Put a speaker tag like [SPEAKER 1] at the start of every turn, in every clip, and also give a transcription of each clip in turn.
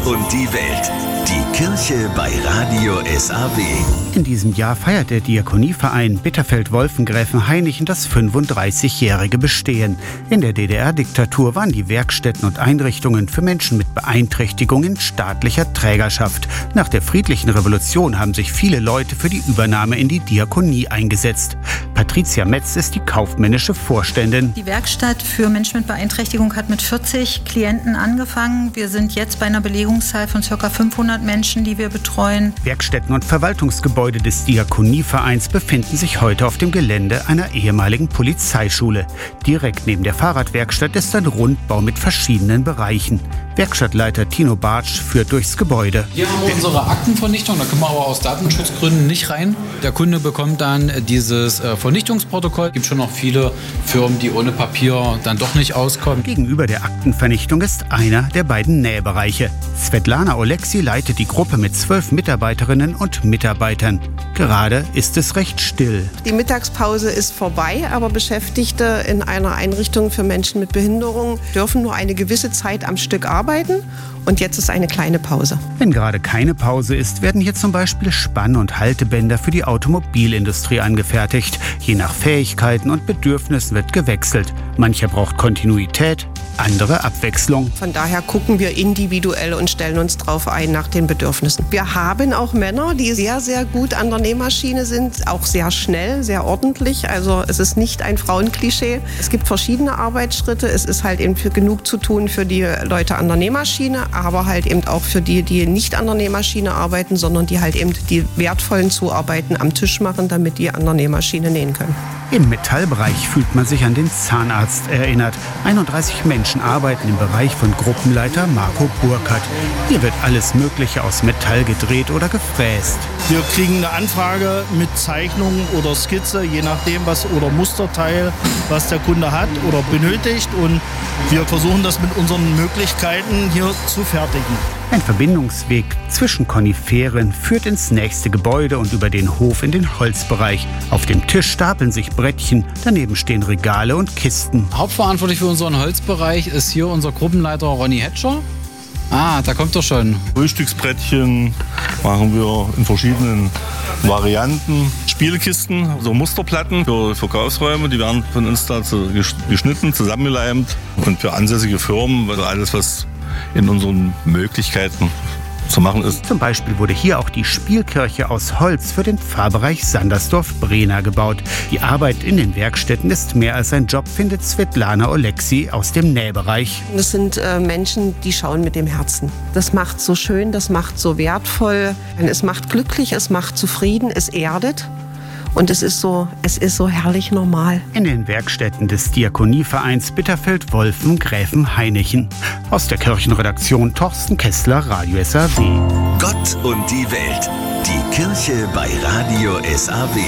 [SPEAKER 1] und die Welt. Die Kirche bei Radio SAW.
[SPEAKER 2] In diesem Jahr feiert der Diakonieverein Bitterfeld-Wolfengräfenhainichen das 35-jährige Bestehen. In der DDR-Diktatur waren die Werkstätten und Einrichtungen für Menschen mit Beeinträchtigung in staatlicher Trägerschaft. Nach der friedlichen Revolution haben sich viele Leute für die Übernahme in die Diakonie eingesetzt. Patricia Metz ist die kaufmännische Vorständin.
[SPEAKER 3] Die Werkstatt für Menschen mit Beeinträchtigung hat mit 40 Klienten angefangen. Wir sind jetzt bei einer Belegungszahl von ca. 500 Menschen, die wir betreuen.
[SPEAKER 2] Werkstätten und Verwaltungsgebäude des Diakonievereins befinden sich heute auf dem Gelände einer ehemaligen Polizeischule. Direkt neben der Fahrradwerkstatt ist ein Rundbau mit verschiedenen Bereichen. Werkstattleiter Tino Bartsch führt durchs Gebäude.
[SPEAKER 4] Hier haben wir unsere Aktenvernichtung, da können wir aber aus Datenschutzgründen nicht rein. Der Kunde bekommt dann dieses Vernichtungsprotokoll. Es gibt schon noch viele Firmen, die ohne Papier dann doch nicht auskommen.
[SPEAKER 2] Gegenüber der Aktenvernichtung ist einer der beiden Nähbereiche. Svetlana Oleksi leitet die Gruppe mit 12 Mitarbeiterinnen und Mitarbeitern. Gerade ist es recht still.
[SPEAKER 5] Die Mittagspause ist vorbei, aber Beschäftigte in einer Einrichtung für Menschen mit Behinderung dürfen nur eine gewisse Zeit am Stück arbeiten. Und jetzt ist eine kleine Pause.
[SPEAKER 2] Wenn gerade keine Pause ist, werden hier zum Beispiel Spann- und Haltebänder für die Automobilindustrie angefertigt. Je nach Fähigkeiten und Bedürfnissen wird gewechselt. Mancher braucht Kontinuität, andere Abwechslung.
[SPEAKER 5] Von daher gucken wir individuell und stellen uns drauf ein nach den Bedürfnissen. Wir haben auch Männer, die sehr, sehr gut an der Nähmaschine sind, auch sehr schnell, sehr ordentlich. Also es ist nicht ein Frauenklischee. Es gibt verschiedene Arbeitsschritte. Es ist halt eben genug zu tun für die Leute an der Nähmaschine, aber halt eben auch für die, die nicht an der Nähmaschine arbeiten, sondern die halt eben die wertvollen Zuarbeiten am Tisch machen, damit die an der Nähmaschine nähen können.
[SPEAKER 2] Im Metallbereich fühlt man sich an den Zahnarzt erinnert. 31 Menschen arbeiten im Bereich von Gruppenleiter Marco Burkhardt. Hier wird alles Mögliche aus Metall gedreht oder gefräst.
[SPEAKER 6] Wir kriegen eine Anfrage mit Zeichnung oder Skizze, je nachdem oder Musterteil, was der Kunde hat oder benötigt. Und wir versuchen das mit unseren Möglichkeiten hier zu fertigen.
[SPEAKER 2] Ein Verbindungsweg zwischen Koniferen führt ins nächste Gebäude und über den Hof in den Holzbereich. Auf dem Tisch stapeln sich Brettchen, daneben stehen Regale und Kisten.
[SPEAKER 4] Hauptverantwortlich für unseren Holzbereich ist hier unser Gruppenleiter Ronny Hetscher. Ah, da kommt er schon.
[SPEAKER 7] Frühstücksbrettchen machen wir in verschiedenen Varianten. Spielkisten, so Musterplatten für Verkaufsräume, die werden von uns da geschnitten, zusammengeleimt. Und für ansässige Firmen, also alles, was in unseren Möglichkeiten zu machen ist.
[SPEAKER 2] Zum Beispiel wurde hier auch die Spielkirche aus Holz für den Pfarrbereich Sandersdorf-Brena gebaut. Die Arbeit in den Werkstätten ist mehr als ein Job, findet Svetlana Oleksi aus dem Nähbereich.
[SPEAKER 5] Das sind Menschen, die schauen mit dem Herzen. Das macht so schön, das macht so wertvoll. Es macht glücklich, es macht zufrieden, es erdet. Und es ist so herrlich normal.
[SPEAKER 2] In den Werkstätten des Diakonievereins Bitterfeld-Wolfengräfenhainichen. Aus der Kirchenredaktion Thorsten Kessler, Radio SAW.
[SPEAKER 1] Gott und die Welt. Die Kirche bei Radio SAW.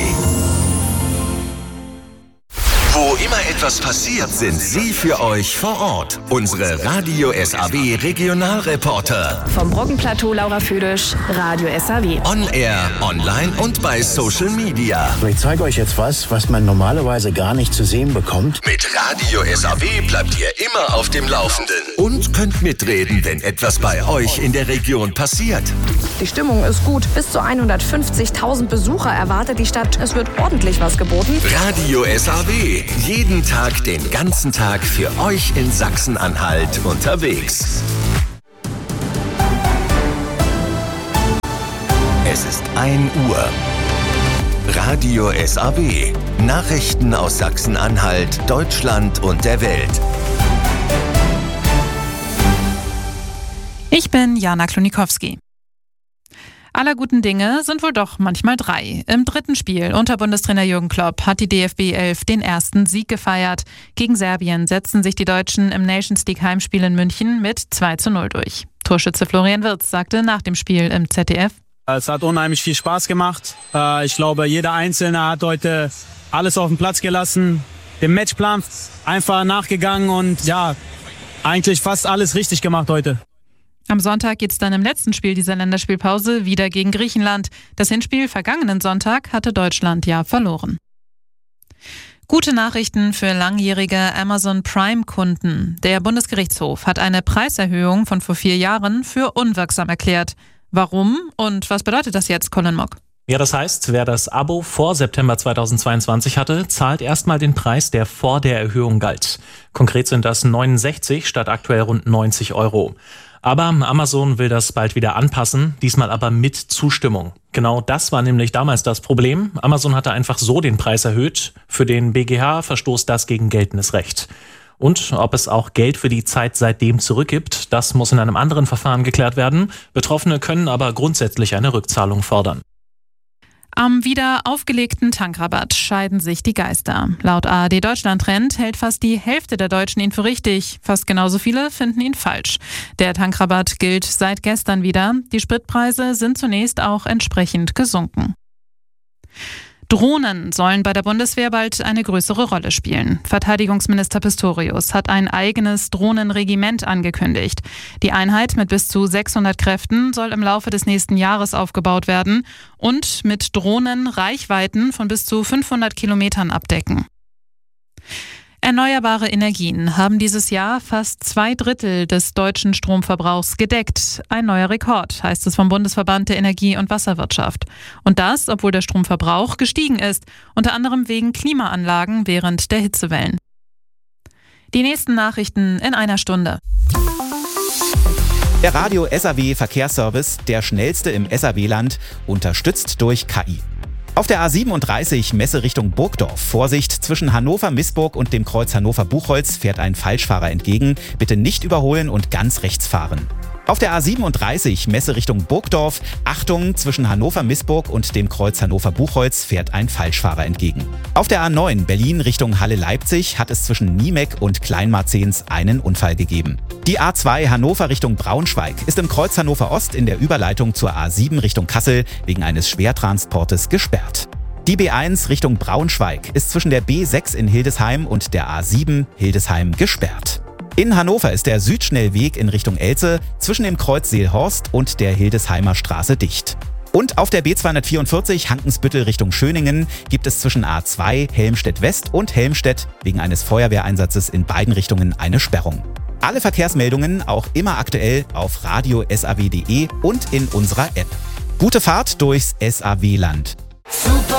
[SPEAKER 1] Wo immer etwas passiert, sind Sie für euch vor Ort. Unsere Radio SAW Regionalreporter.
[SPEAKER 8] Vom Brockenplateau Laura Füdisch, Radio SAW.
[SPEAKER 1] On Air, online und bei Social Media.
[SPEAKER 9] Ich zeige euch jetzt was man normalerweise gar nicht zu sehen bekommt.
[SPEAKER 1] Mit Radio SAW bleibt ihr immer auf dem Laufenden. Und könnt mitreden, wenn etwas bei euch in der Region passiert.
[SPEAKER 8] Die Stimmung ist gut. Bis zu 150.000 Besucher erwartet die Stadt. Es wird ordentlich was geboten.
[SPEAKER 1] Radio SAW. Jeden Tag, den ganzen Tag für euch in Sachsen-Anhalt unterwegs. Es ist 1 Uhr. Radio SAW. Nachrichten aus Sachsen-Anhalt, Deutschland und der Welt.
[SPEAKER 10] Ich bin Jana Klonikowski. Aller guten Dinge sind wohl doch manchmal 3. Im dritten Spiel unter Bundestrainer Jürgen Klopp hat die DFB 11 den ersten Sieg gefeiert. Gegen Serbien setzten sich die Deutschen im Nations League Heimspiel in München mit 2:0 durch. Torschütze Florian Wirtz sagte nach dem Spiel im ZDF:
[SPEAKER 11] Es hat unheimlich viel Spaß gemacht. Ich glaube, jeder Einzelne hat heute alles auf den Platz gelassen, dem Matchplan einfach nachgegangen und ja, eigentlich fast alles richtig gemacht heute.
[SPEAKER 10] Am Sonntag geht's dann im letzten Spiel dieser Länderspielpause wieder gegen Griechenland. Das Hinspiel vergangenen Sonntag hatte Deutschland ja verloren. Gute Nachrichten für langjährige Amazon Prime-Kunden. Der Bundesgerichtshof hat eine Preiserhöhung von vor 4 Jahren für unwirksam erklärt. Warum und was bedeutet das jetzt, Colin Mock?
[SPEAKER 12] Ja, das heißt, wer das Abo vor September 2022 hatte, zahlt erstmal den Preis, der vor der Erhöhung galt. Konkret sind das 69 statt aktuell rund 90 €. Aber Amazon will das bald wieder anpassen, diesmal aber mit Zustimmung. Genau das war nämlich damals das Problem. Amazon hatte einfach so den Preis erhöht. Für den BGH verstoßt das gegen geltendes Recht. Und ob es auch Geld für die Zeit seitdem zurückgibt, das muss in einem anderen Verfahren geklärt werden. Betroffene können aber grundsätzlich eine Rückzahlung fordern.
[SPEAKER 10] Am wieder aufgelegten Tankrabatt scheiden sich die Geister. Laut ARD Deutschland Trend hält fast die Hälfte der Deutschen ihn für richtig. Fast genauso viele finden ihn falsch. Der Tankrabatt gilt seit gestern wieder. Die Spritpreise sind zunächst auch entsprechend gesunken. Drohnen sollen bei der Bundeswehr bald eine größere Rolle spielen. Verteidigungsminister Pistorius hat ein eigenes Drohnenregiment angekündigt. Die Einheit mit bis zu 600 Kräften soll im Laufe des nächsten Jahres aufgebaut werden und mit Drohnen Reichweiten von bis zu 500 Kilometern abdecken. Erneuerbare Energien haben dieses Jahr fast 2/3 des deutschen Stromverbrauchs gedeckt. Ein neuer Rekord, heißt es vom Bundesverband der Energie- und Wasserwirtschaft. Und das, obwohl der Stromverbrauch gestiegen ist, unter anderem wegen Klimaanlagen während der Hitzewellen. Die nächsten Nachrichten in einer Stunde.
[SPEAKER 13] Der Radio SAW Verkehrsservice, der schnellste im SAW-Land, unterstützt durch KI. Auf der A37 Messe Richtung Burgdorf. Vorsicht, zwischen Hannover-Missburg und dem Kreuz Hannover-Buchholz fährt ein Falschfahrer entgegen. Bitte nicht überholen und ganz rechts fahren. Auf der A37 Messe Richtung Burgdorf. Achtung, zwischen Hannover-Missburg und dem Kreuz Hannover-Buchholz fährt ein Falschfahrer entgegen. Auf der A9 Berlin Richtung Halle-Leipzig hat es zwischen Niemek und Kleinmarzens einen Unfall gegeben. Die A2 Hannover Richtung Braunschweig ist im Kreuz Hannover Ost in der Überleitung zur A7 Richtung Kassel wegen eines Schwertransportes gesperrt. Die B1 Richtung Braunschweig ist zwischen der B6 in Hildesheim und der A7 Hildesheim gesperrt. In Hannover ist der Südschnellweg in Richtung Elze zwischen dem Kreuz Seelhorst und der Hildesheimer Straße dicht. Und auf der B244 Hankensbüttel Richtung Schöningen gibt es zwischen A2 Helmstedt West und Helmstedt wegen eines Feuerwehreinsatzes in beiden Richtungen eine Sperrung. Alle Verkehrsmeldungen auch immer aktuell auf radiosaw.de und in unserer App. Gute Fahrt durchs SAW-Land.